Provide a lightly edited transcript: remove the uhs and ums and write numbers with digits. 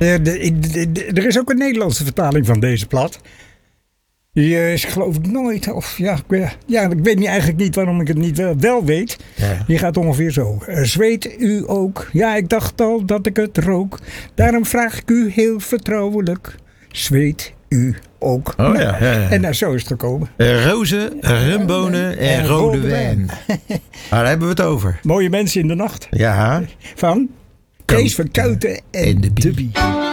Er is ook een Nederlandse vertaling van deze plaat. Die is geloof ik nooit. Of ik weet eigenlijk niet waarom ik het niet wel weet. Ja. Die gaat ongeveer zo. Zweet u ook? Ja, ik dacht al dat ik het rook. Daarom vraag ik u heel vertrouwelijk. Zweet u ook? Oh, ja. En zo is het gekomen. Rozen, rumbonen en rode wijn. Daar hebben we het over. Mooie mensen in de nacht. Ja. Van Kees van Kuiten en de Bie.